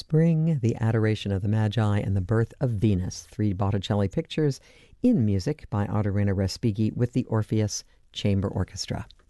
Spring, The Adoration of the Magi, and The Birth of Venus, three Botticelli pictures in music by Ottorina Respighi with the Orpheus Chamber Orchestra.